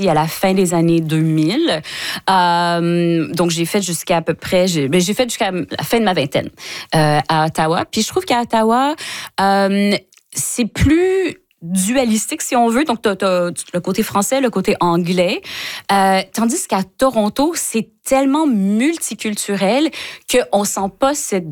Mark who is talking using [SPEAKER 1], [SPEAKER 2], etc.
[SPEAKER 1] ici à la fin des années 2000. Donc, j'ai fait jusqu'à à peu près... J'ai fait jusqu'à la fin de ma vingtaine à Ottawa. Puis je trouve qu'à Ottawa, c'est plus dualistique, si on veut. Donc, t'as le côté français, le côté anglais. Tandis qu'à Toronto, c'est tellement multiculturel qu'on sent pas cette